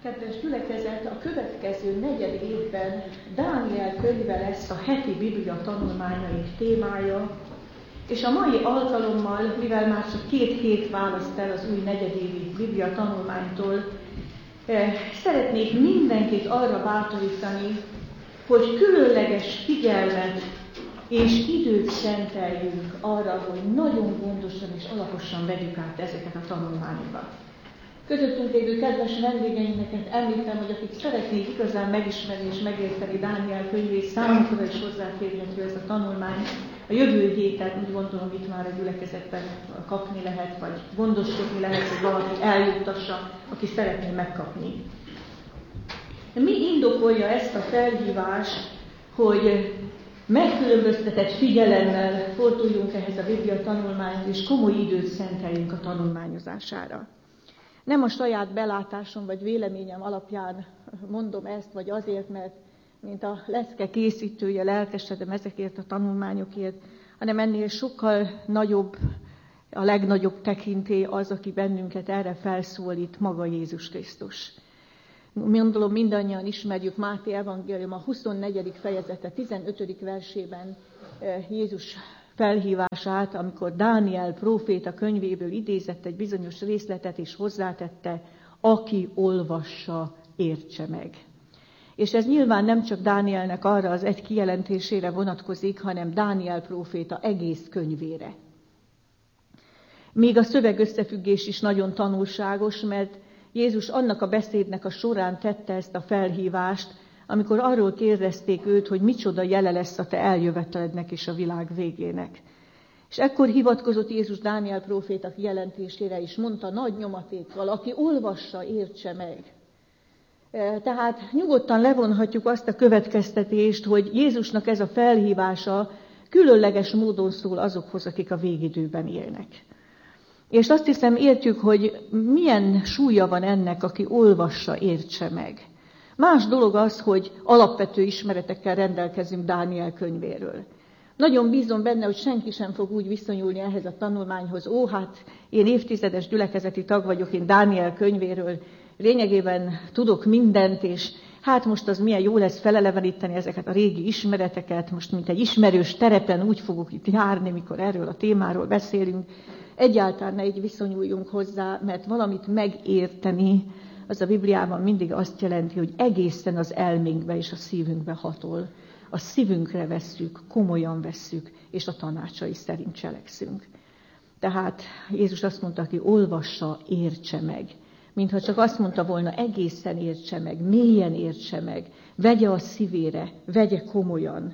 Kedves gyülekezet, a következő 4. évben Dániel könyve lesz a heti Biblia tanulmányaink témája, és a mai alkalommal, mivel már csak 2 hét választ el az új negyedévi Biblia tanulmánytól, szeretnék mindenkit arra bátorítani, hogy különleges figyelmet és időt szenteljünk arra, hogy nagyon gondosan és alaposan vegyük át ezeket a tanulmányokat. Közöttünk lévő kedves vendégeinknek említem, hogy akik szeretnék igazán megismerni és megérteni Dániel könyvét, számukra is hozzáférhető ez a tanulmány. A jövő héten úgy gondolom, itt már a gyülekezetben kapni lehet, vagy gondoskodni lehet, hogy valaki eljuttassa, aki szeretné megkapni. Mi indokolja ezt a felhívást, hogy megkülönböztetett figyelemmel forduljunk ehhez a Biblia tanulmányhoz, és komoly időt szenteljünk a tanulmányozására? Nem a saját belátásom vagy véleményem alapján mondom ezt, vagy azért, mert mint a lecke készítője lelkesedem ezekért a tanulmányokért, hanem ennél sokkal nagyobb, a legnagyobb tekintély az, aki bennünket erre felszólít, maga Jézus Krisztus. Gondolom mindannyian ismerjük Máté evangélium a 24. fejezete 15. versében Jézus felhívását, amikor Dániel próféta könyvéből idézett egy bizonyos részletet, és hozzátette, aki olvassa, értse meg. És ez nyilván nem csak Dánielnek arra az egy kijelentésére vonatkozik, hanem Dániel próféta egész könyvére. Még a szövegösszefüggés is nagyon tanulságos, mert Jézus annak a beszédnek a során tette ezt a felhívást, amikor arról kérdezték őt, hogy micsoda jele lesz a te eljövetelednek és a világ végének. És ekkor hivatkozott Jézus Dániel próféta jelentésére is, mondta nagy nyomatékkal, aki olvassa, értse meg. Tehát nyugodtan levonhatjuk azt a következtetést, hogy Jézusnak ez a felhívása különleges módon szól azokhoz, akik a végidőben élnek. És azt hiszem értjük, hogy milyen súlya van ennek, aki olvassa, értse meg. Más dolog az, hogy alapvető ismeretekkel rendelkezünk Dániel könyvéről. Nagyon bízom benne, hogy senki sem fog úgy viszonyulni ehhez a tanulmányhoz. Hát én évtizedes gyülekezeti tag vagyok, én Dániel könyvéről lényegében tudok mindent, és hát most az milyen jó lesz feleleveníteni ezeket a régi ismereteket, most mint egy ismerős terepen úgy fogok itt járni, mikor erről a témáról beszélünk. Egyáltalán ne így viszonyuljunk hozzá, mert valamit megérteni, az a Bibliában mindig azt jelenti, hogy egészen az elménkbe és a szívünkbe hatol. A szívünkre vesszük, komolyan vesszük, és a tanácsai szerint cselekszünk. Tehát Jézus azt mondta, aki olvassa, értse meg. Mintha csak azt mondta volna, egészen értse meg, mélyen értse meg, vegye a szívére, vegye komolyan.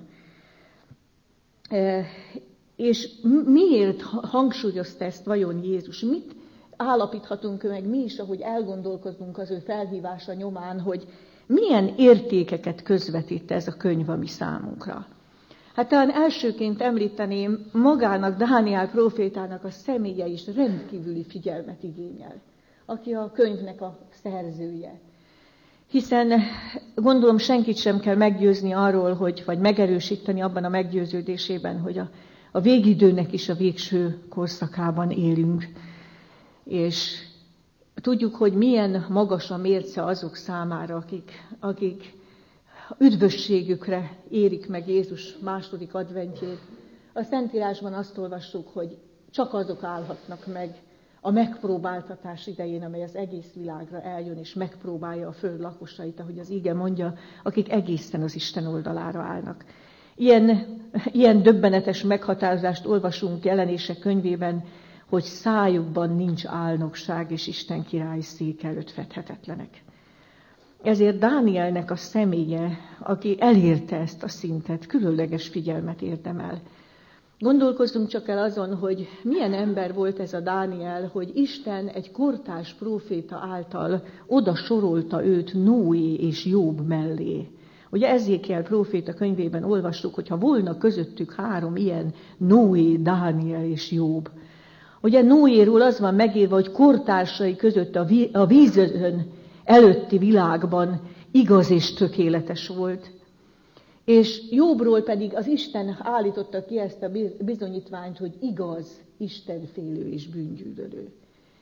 És miért hangsúlyozta ezt vajon Jézus? Mit állapíthatunk meg mi is, ahogy elgondolkozunk az ő felhívása nyomán, hogy milyen értékeket közvetít ez a könyv a mi számunkra? Hát talán elsőként említeném, magának, Dániel prófétának a személye is rendkívüli figyelmet igényel, aki a könyvnek a szerzője. Hiszen gondolom senkit sem kell meggyőzni arról, vagy megerősíteni abban a meggyőződésében, hogy a végidőnek is a végső korszakában élünk. És tudjuk, hogy milyen magas a mérce azok számára, akik üdvösségükre érik meg Jézus második adventjét. A Szentírásban azt olvassuk, hogy csak azok állhatnak meg a megpróbáltatás idején, amely az egész világra eljön, és megpróbálja a föld lakosait, ahogy az ige mondja, akik egészen az Isten oldalára állnak. Ilyen döbbenetes meghatározást olvasunk Jelenések könyvében, hogy szájukban nincs álnokság, és Isten királyi szék előtt fedhetetlenek. Ezért Dánielnek a személye, aki elérte ezt a szintet, különleges figyelmet érdemel. Gondolkozzunk csak el azon, hogy milyen ember volt ez a Dániel, hogy Isten egy kortárs próféta által oda sorolta őt Noé és Jobb mellé. Ugye Ezékiel próféta könyvében olvassuk, hogy ha volna közöttük 3 ilyen, Noé, Dániel és Jobb. Ugye Noéról az van megírva, hogy kortársai között a vízön előtti világban igaz és tökéletes volt. És Jobbról pedig az Isten állította ki ezt a bizonyítványt, hogy igaz, istenfélő és bűngyűlölő.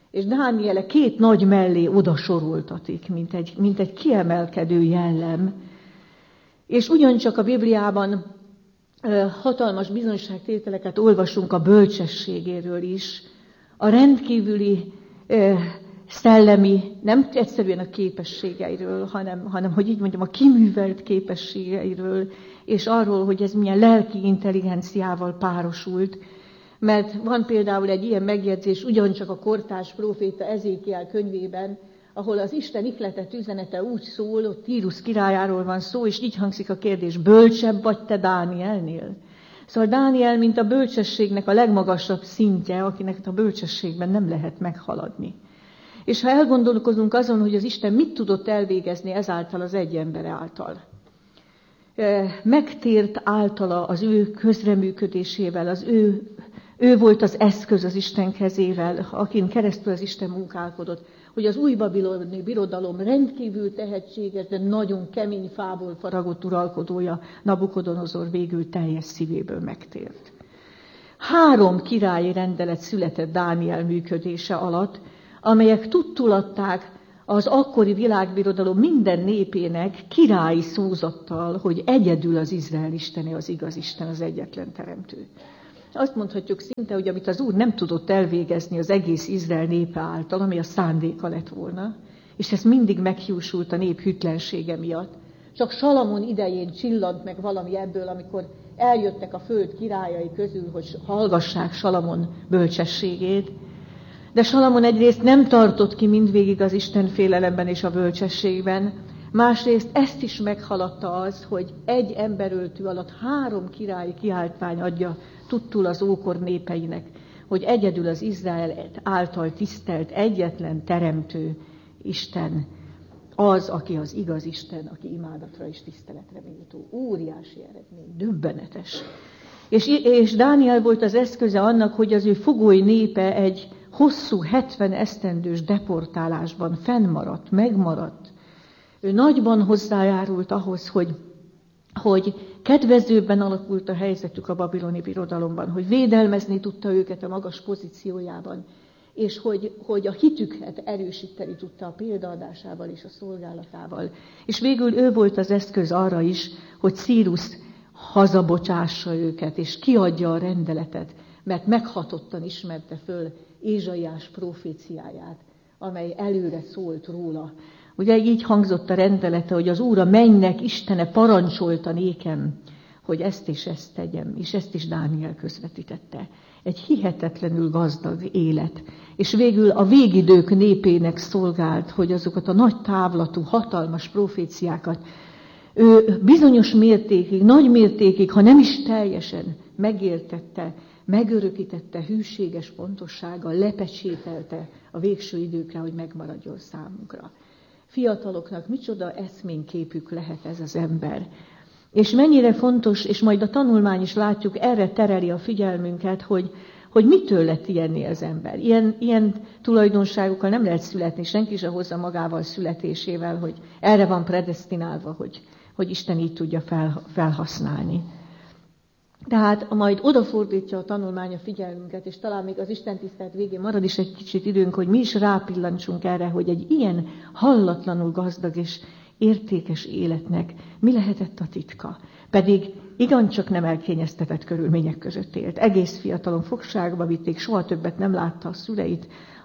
És Dániele két nagy mellé oda soroltatik, mint egy kiemelkedő jellem. És ugyancsak a Bibliában hatalmas bizonyságtételeket olvasunk a bölcsességéről is, a rendkívüli szellemi, nem egyszerűen a képességeiről, hanem hogy így mondjam, a kiművelt képességeiről, és arról, hogy ez milyen lelki intelligenciával párosult. Mert van például egy ilyen megjegyzés ugyancsak a kortárs próféta Ezékiel könyvében, ahol az Isten ihletett üzenete úgy szól, ott Tírus királyáról van szó, és így hangzik a kérdés, bölcsebb vagy te Dánielnél? Szóval Dániel, mint a bölcsességnek a legmagasabb szintje, akinek a bölcsességben nem lehet meghaladni. És ha elgondolkozunk azon, hogy az Isten mit tudott elvégezni ezáltal az egy ember által, megtért általa az ő közreműködésével, ő volt az eszköz az Isten kezével, akin keresztül az Isten munkálkodott, hogy az új babiloni birodalom rendkívül tehetséges, de nagyon kemény fából faragott uralkodója, Nabukodonozor végül teljes szívéből megtért. 3 királyi rendelet született Dániel működése alatt, amelyek tudtulatták az akkori világbirodalom minden népének királyi szózattal, hogy egyedül az Izrael istene az igaz Isten, az egyetlen teremtő. Azt mondhatjuk szinte, hogy amit az Úr nem tudott elvégezni az egész Izrael népe által, ami a szándéka lett volna, és ez mindig meghiúsult a nép hűtlensége miatt. Csak Salamon idején csillant meg valami ebből, amikor eljöttek a föld királyai közül, hogy hallgassák Salamon bölcsességét. De Salamon egyrészt nem tartott ki mindvégig az Isten félelemben és a bölcsességben, másrészt ezt is meghaladta az, hogy egy emberöltő alatt 3 királyi kiáltvány adja tudtul az ókor népeinek, hogy egyedül az Izrael által tisztelt egyetlen teremtő Isten az, aki az igaz Isten, aki imádatra és tiszteletre méltó. Óriási eredmény, döbbenetes. És Dániel volt az eszköze annak, hogy az ő fogói népe egy hosszú 70 esztendős deportálásban fennmaradt, megmaradt. Ő nagyban hozzájárult ahhoz, hogy kedvezőbben alakult a helyzetük a babiloni birodalomban, hogy védelmezni tudta őket a magas pozíciójában, és hogy a hitüket erősíteni tudta a példaadásával és a szolgálatával. És végül ő volt az eszköz arra is, hogy Círus hazabocsássa őket, és kiadja a rendeletet, mert meghatottan ismerte föl Ézsaiás proféciáját, amely előre szólt róla. Ugye így hangzott a rendelete, hogy az Úr a mennynek Istene parancsolta nékem, hogy ezt és ezt tegyem, és ezt is Dániel közvetítette. Egy hihetetlenül gazdag élet, és végül a végidők népének szolgált, hogy azokat a nagy távlatú, hatalmas proféciákat ő bizonyos mértékig, nagy mértékig, ha nem is teljesen megértette, megörökítette hűséges pontossággal, lepecsételte a végső időkre, hogy megmaradjon számunkra. Fiataloknak micsoda eszményképük lehet ez az ember. És mennyire fontos, és majd a tanulmány is látjuk, erre tereli a figyelmünket, hogy mitől lett ilyenné az ember. Ilyen tulajdonságokkal nem lehet születni, senki sem hozza magával születésével, hogy erre van predesztinálva, hogy Isten így tudja felhasználni. Tehát majd odafordítja a tanulmány a figyelmünket, és talán még az istentisztelet végén marad is egy kicsit időnk, hogy mi is rápillantsunk erre, hogy egy ilyen hallatlanul gazdag és értékes életnek mi lehetett a titka. Pedig igencsak nem elkényeztetett körülmények között élt. Egész fiatalon fogságba vitték, soha többet nem látta a szüleit,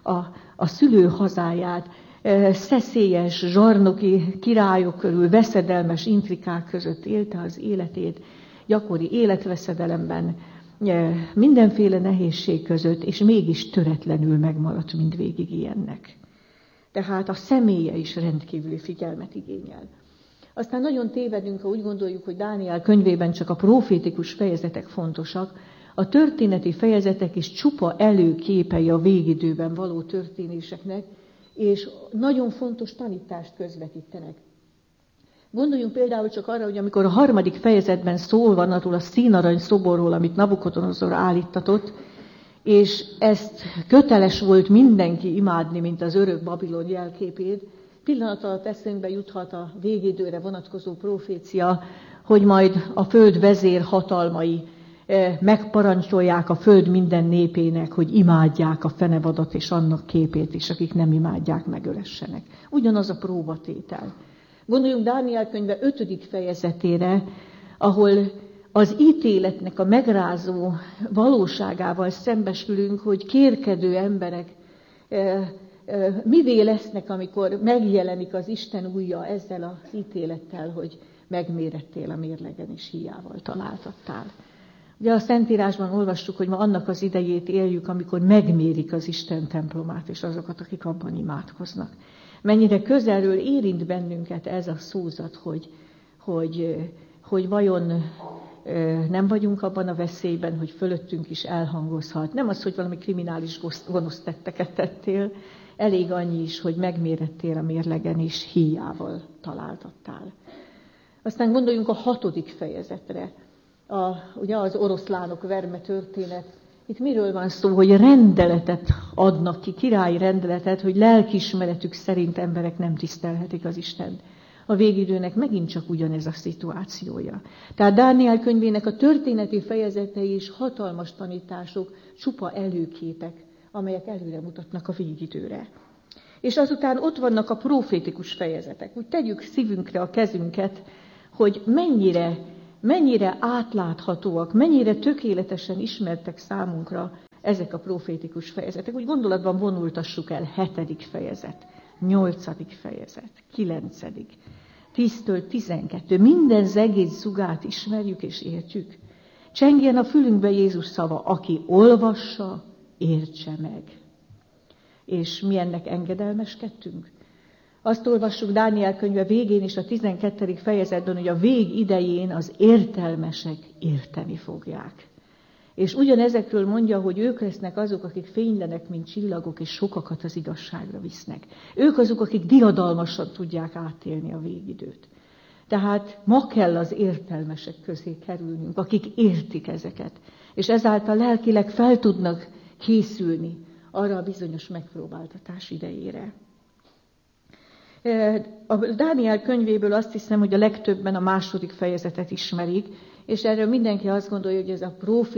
a szülő hazáját, szeszélyes, zsarnoki királyok körül, veszedelmes intrikák között élte az életét, gyakori életveszedelemben, mindenféle nehézség között, és mégis töretlenül megmaradt mindvégig ilyennek. Tehát a személye is rendkívüli figyelmet igényel. Aztán nagyon tévedünk, ha úgy gondoljuk, hogy Dániel könyvében csak a profétikus fejezetek fontosak, a történeti fejezetek is csupa előképei a végidőben való történéseknek, és nagyon fontos tanítást közvetítenek. Gondoljunk például csak arra, hogy amikor a 3. fejezetben szól van arról a színarany szoborról, amit Nabukodonozor állíttatott, és ezt köteles volt mindenki imádni, mint az örök Babilon jelképét, pillanat alatt eszünkbe juthat a végidőre vonatkozó profécia, hogy majd a föld vezér hatalmai megparancsolják a föld minden népének, hogy imádják a fenevadat és annak képét, és akik nem imádják, megölessenek. Ugyanaz a próbatétel. Gondoljunk Dániel könyve 5. fejezetére, ahol az ítéletnek a megrázó valóságával szembesülünk, hogy kérkedő emberek mivé lesznek, amikor megjelenik az Isten ujja ezzel az ítélettel, hogy megmérettél a mérlegen, és híjával találtattál. Ugye a Szentírásban olvassuk, hogy ma annak az idejét éljük, amikor megmérik az Isten templomát, és azokat, akik abban imádkoznak. Mennyire közelről érint bennünket ez a szózat, hogy vajon nem vagyunk abban a veszélyben, hogy fölöttünk is elhangozhat. Nem az, hogy valami kriminális gonosz tetteket tettél, elég annyi is, hogy megmérettél a mérlegen, és híjával találtattál. Aztán gondoljunk a 6. fejezetre, ugye az oroszlánok verme történet. Itt miről van szó, hogy rendeletet adnak ki, királyi rendeletet, hogy lelkiismeretük szerint emberek nem tisztelhetik az Istent. A végidőnek megint csak ugyanez a szituációja. Tehát Dániel könyvének a történeti fejezetei is hatalmas tanítások, csupa előképek, amelyek előre mutatnak a végidőre. És azután ott vannak a profétikus fejezetek. Úgy tegyük szívünkre a kezünket, hogy mennyire átláthatóak, mennyire tökéletesen ismertek számunkra ezek a profétikus fejezetek. Úgy gondolatban vonultassuk el 7. fejezet, 8. fejezet, 9. 10-től 12. Minden zegély zugát ismerjük és értjük. Csengjen a fülünkbe Jézus szava, aki olvassa, értse meg. És mi ennek engedelmeskedtünk? Azt olvassuk Dániel könyve végén is a 12. fejezetben, hogy a vég idején az értelmesek érteni fogják. És ugyanezekről mondja, hogy ők lesznek azok, akik fénylenek, mint csillagok, és sokakat az igazságra visznek. Ők azok, akik diadalmasan tudják átélni a végidőt. Tehát ma kell az értelmesek közé kerülnünk, akik értik ezeket, és ezáltal lelkileg fel tudnak készülni arra a bizonyos megpróbáltatás idejére. A Dániel könyvéből azt hiszem, hogy a legtöbben a 2. fejezetet ismerik, és erről mindenki azt gondolja, hogy ez a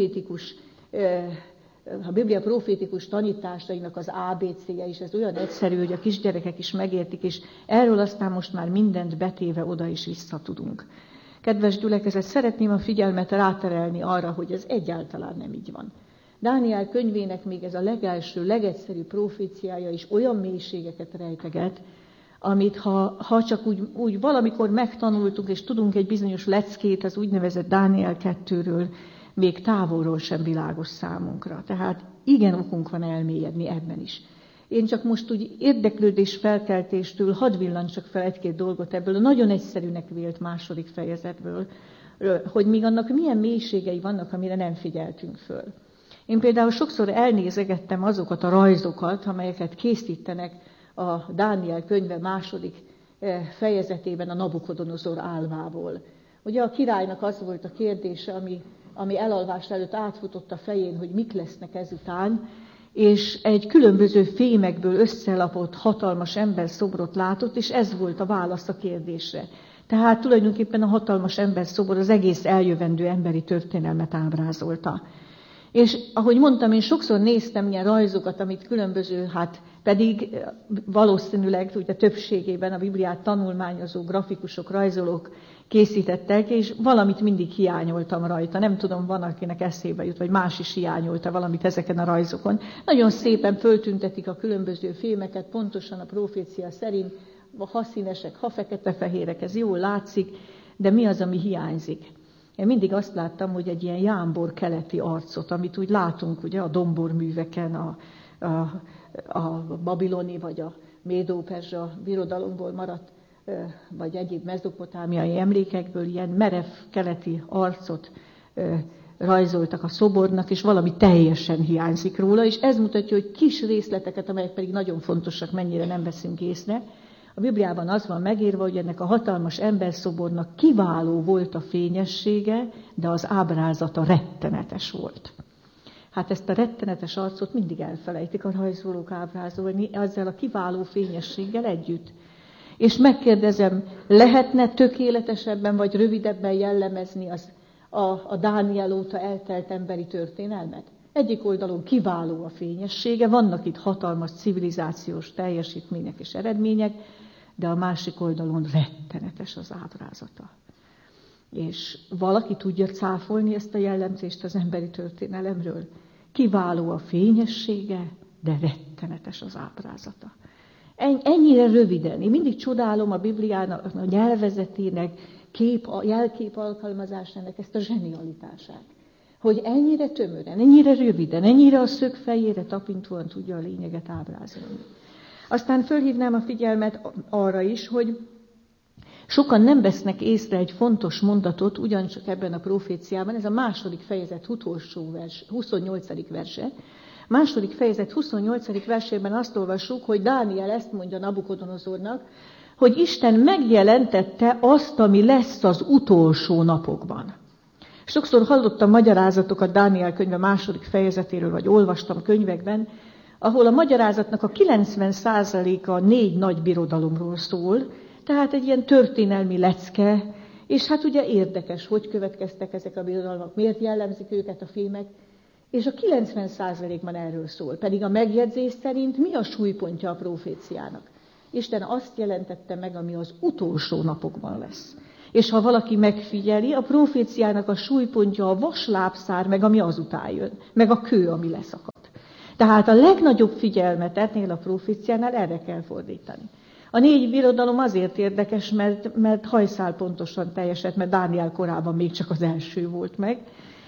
Biblia profétikus tanításainak az ABC-je is, ez olyan egyszerű, hogy a kisgyerekek is megértik, és erről aztán most már mindent betéve oda is vissza tudunk. Kedves gyülekezet, szeretném a figyelmet ráterelni arra, hogy ez egyáltalán nem így van. Dániel könyvének még ez a legelső, legegyszerűbb proféciája is olyan mélységeket rejteget, amit ha csak úgy valamikor megtanultunk, és tudunk egy bizonyos leckét az úgynevezett Dániel 2-ről, még távolról sem világos számunkra. Tehát igen, okunk van elmélyedni ebben is. Én csak most úgy érdeklődés felkeltéstől hadd villancsak fel 1-2 dolgot ebből a nagyon egyszerűnek vélt 2. fejezetből, hogy még annak milyen mélységei vannak, amire nem figyeltünk föl. Én például sokszor elnézegettem azokat a rajzokat, amelyeket készítenek a Dániel könyve 2. fejezetében a Nabukodonozor álmából. Ugye a királynak az volt a kérdése, ami elalvás előtt átfutott a fején, hogy mik lesznek ezután, és egy különböző fémekből összelapott hatalmas emberszobrot látott, és ez volt a válasz a kérdésre. Tehát tulajdonképpen a hatalmas emberszobor az egész eljövendő emberi történelmet ábrázolta. És ahogy mondtam, én sokszor néztem ilyen rajzokat, amit különböző, pedig valószínűleg ugye többségében a Bibliát tanulmányozó grafikusok, rajzolók készítettek, és valamit mindig hiányoltam rajta. Nem tudom, van, akinek eszébe jut, vagy más is hiányolta valamit ezeken a rajzokon. Nagyon szépen föltüntetik a különböző fémeket, pontosan a profécia szerint, ha színesek, ha fekete-fehérek, ez jól látszik, de mi az, ami hiányzik? Én mindig azt láttam, hogy egy ilyen jámbor keleti arcot, amit úgy látunk ugye, a domborműveken, a babiloni vagy a médó-perzsa birodalomból maradt, vagy egyéb mezopotámiai emlékekből ilyen merev keleti arcot rajzoltak a szobornak, és valami teljesen hiányzik róla, és ez mutatja, hogy kis részleteket, amelyek pedig nagyon fontosak, mennyire nem veszünk észre. A Bibliában az van megírva, hogy ennek a hatalmas emberszobornak kiváló volt a fényessége, de az ábrázata rettenetes volt. Hát ezt a rettenetes arcot mindig elfelejtik a rajzolók ábrázolni, ezzel a kiváló fényességgel együtt. És megkérdezem, lehetne tökéletesebben vagy rövidebben jellemezni a Dániel óta eltelt emberi történelmet. Egyik oldalon kiváló a fényessége, vannak itt hatalmas civilizációs teljesítmények és eredmények, de a másik oldalon rettenetes az ábrázata. És valaki tudja cáfolni ezt a jellemzést az emberi történelemről? Kiváló a fényessége, de rettenetes az ábrázata. Ennyire röviden. Én mindig csodálom a Bibliának, a nyelvezetének, a jelkép alkalmazásának ezt a zsenialitását. Hogy ennyire tömören, ennyire röviden, ennyire a szög fejére tapintóan tudja a lényeget ábrázolni. Aztán fölhívnám a figyelmet arra is, hogy sokan nem vesznek észre egy fontos mondatot, ugyancsak ebben a proféciában, ez a második fejezet utolsó 28. verse. Második fejezet 28. versében azt olvassuk, hogy Dániel ezt mondja Nabukodonozornak, hogy Isten megjelentette azt, ami lesz az utolsó napokban. Sokszor hallottam magyarázatokat Dániel könyve második fejezetéről, vagy olvastam könyvekben, ahol a magyarázatnak a 90%-a 4 nagy birodalomról szól, tehát egy ilyen történelmi lecke, és hát ugye érdekes, hogy következtek ezek a birodalmak, miért jellemzik őket a filmek, és a 90%-ban erről szól. Pedig a megjegyzés szerint mi a súlypontja a proféciának? Isten azt jelentette meg, ami az utolsó napokban lesz. És ha valaki megfigyeli, a proféciának a súlypontja a vaslábszár, meg ami azután jön, meg a kő, ami leszakad. Tehát a legnagyobb figyelmet ennél a proféciánál erre kell fordítani. A 4 birodalom azért érdekes, mert hajszál pontosan teljesett, mert Dániel korában még csak az első volt meg,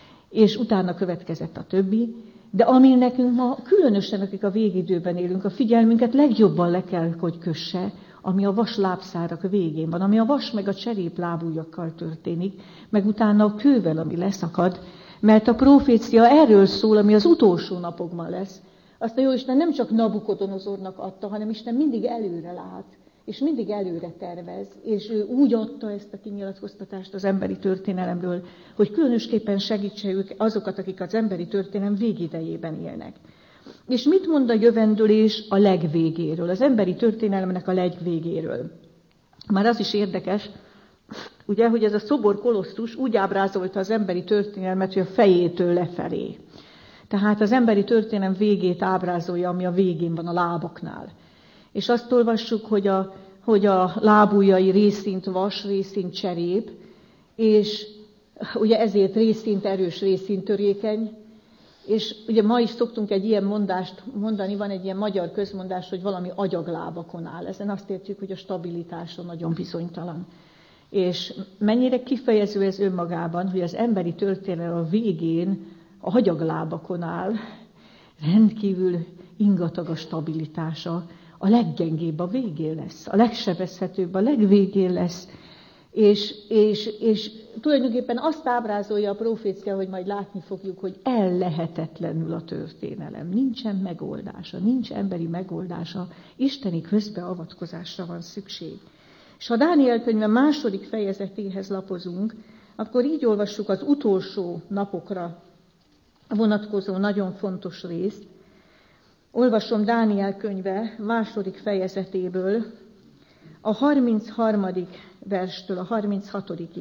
és utána következett a többi, de ami nekünk ma, különösen akik a végidőben élünk, a figyelmünket legjobban le kell, hogy kösse, ami a vaslábszárak végén van, ami a vas meg a cseréplábújakkal történik, meg utána a kővel, ami leszakad, mert a profécia erről szól, ami az utolsó napokban lesz. Azt a Jóisten nem csak Nabukodonozornak adta, hanem Isten mindig előre lát, és mindig előre tervez, és ő úgy adta ezt a kinyilatkoztatást az emberi történelemről, hogy különösképpen segítse ők azokat, akik az emberi történelem végidejében élnek. És mit mond a jövendőlés a legvégéről, az emberi történelemnek a legvégéről? Már az is érdekes, ugye, hogy ez a szobor kolosszus úgy ábrázolta az emberi történelmet, hogy a fejétől lefelé. Tehát az emberi történelem végét ábrázolja, ami a végén van, a lábaknál. És azt olvassuk, hogy a lábujjai részint vas, részint cserép, és ugye ezért részint erős, részint törékeny. És ugye ma is szoktunk egy ilyen mondást mondani, van egy ilyen magyar közmondás, hogy valami agyaglábakon áll. Ezen azt értjük, hogy a stabilitása nagyon bizonytalan. És mennyire kifejező ez önmagában, hogy az emberi történelem a végén a agyaglábakon áll, rendkívül ingatag a stabilitása, a leggyengébb a végén lesz, a legsebezhetőbb a legvégén lesz, és tulajdonképpen azt ábrázolja a profécia, hogy majd látni fogjuk, hogy ellehetetlenül a történelem. Nincsen megoldása, nincs emberi megoldása, isteni közbeavatkozásra van szükség. És ha Dániel könyve második fejezetéhez lapozunk, akkor így olvassuk az utolsó napokra vonatkozó nagyon fontos részt. Olvasom Dániel könyve második fejezetéből, a 33. verstől a 36-ig.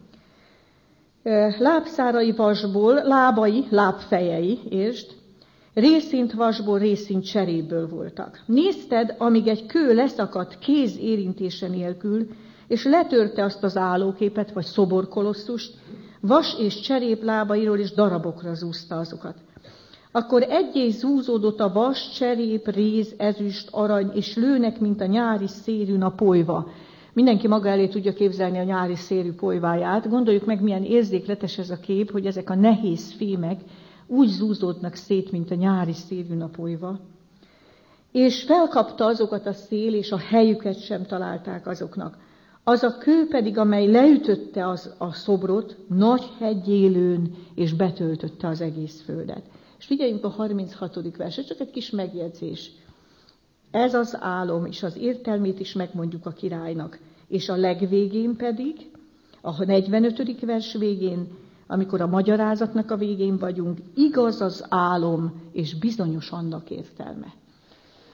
Lábszárai vasból, lábfejei, értsd, részint vasból, részint cseréből voltak. Nézted, amíg egy kő leszakadt kéz érintése nélkül, és letörte azt az állóképet, vagy szoborkolosszust, vas és cserép lábairól és darabokra zúzta azokat. Akkor egyé zúzódott a vas, cserép, réz, ezüst, arany, és lőnek, mint a nyári szérűn a polyva. Mindenki maga elé tudja képzelni a nyári szérű polyváját. Gondoljuk meg, milyen érzékletes ez a kép, hogy ezek a nehéz fémek úgy zúzódnak szét, mint a nyári szérűn a polyva. És felkapta azokat a szél, és a helyüket sem találták azoknak. Az a kő pedig, amely leütötte a szobrot, nagy heggyé lőn, és betöltötte az egész földet. És figyeljünk a 36. verset, csak egy kis megjegyzés. Ez az álom, és az értelmét is megmondjuk a királynak. És a legvégén pedig, a 45. vers végén, amikor a magyarázatnak a végén vagyunk, igaz az álom, és bizonyos annak értelme.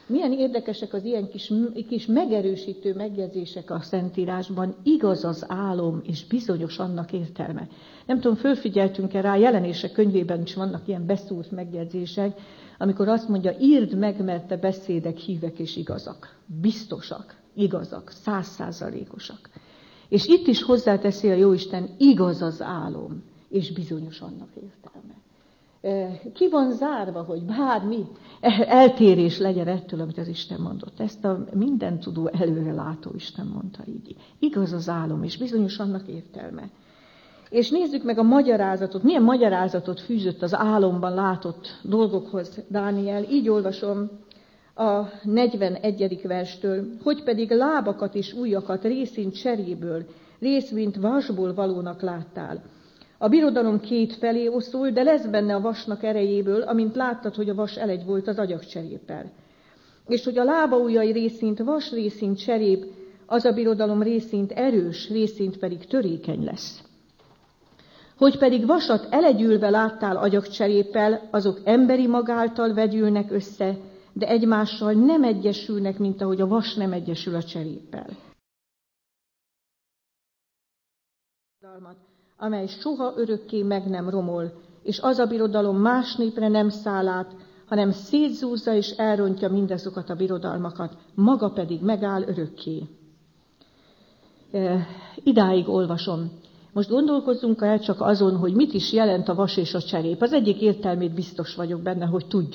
Milyen érdekesek az ilyen kis megerősítő megjegyzések a Szentírásban. Igaz az álom, és bizonyos annak értelme. Nem tudom, fölfigyeltünk-e rá, Jelenések könyvében is vannak ilyen beszúrt megjegyzések, amikor azt mondja, írd meg, mert te beszédek hívek és igazak. Biztosak, igazak, 100%-osak. És itt is hozzáteszi a Jóisten, igaz az álom, és bizonyos annak értelme. Ki van zárva, hogy bármi eltérés legyen ettől, amit az Isten mondott. Ezt a mindentudó, előrelátó Isten mondta így. Igaz az álom, és bizonyos annak értelme. És nézzük meg a magyarázatot. Milyen magyarázatot fűzött az álomban látott dolgokhoz Dániel. Így olvasom a 41. verstől, hogy pedig lábakat és ujjakat részint cseréből, részint vasból valónak láttál. A birodalom két felé oszul, de lesz benne a vasnak erejéből, amint láttad, hogy a vas elegy volt az agyagcseréppel. És hogy a lábaujjai részint vas, részint cserép, az a birodalom részint erős, részint pedig törékeny lesz. Hogy pedig vasat elegyülve láttál agyagcseréppel, azok emberi mag által vegyülnek össze, de egymással nem egyesülnek, mint ahogy a vas nem egyesül a cseréppel. Amely soha örökké meg nem romol, és az a birodalom más népre nem száll át, hanem szétzúzza és elrontja mindazokat a birodalmakat, maga pedig megáll örökké. Idáig olvasom. Most gondolkozzunk el csak azon, hogy mit is jelent a vas és a cserép. Az egyik értelmét biztos vagyok benne, hogy tudjuk.